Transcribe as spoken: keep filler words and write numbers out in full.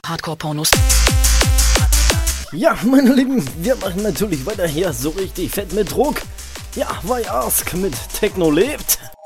Hardcore-Pornos. Ja, meine Lieben, wir machen natürlich weiter hier so richtig fett mit Druck. Ja, Why Ask mit Techno lebt.